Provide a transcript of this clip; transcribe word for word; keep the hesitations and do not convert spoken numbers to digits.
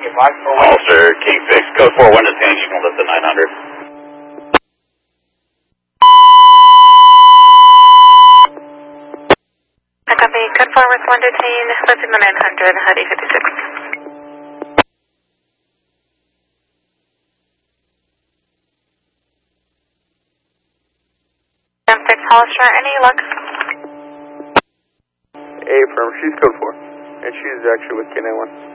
Ulster, Kingfix, code four one is Hank, you can lift the nine hundred. I copy, code four with one detain, lifting the nine hundred, H D fifty-six. M six Hollister, any luck? A firm, she's code four, and she's actually with K nine one.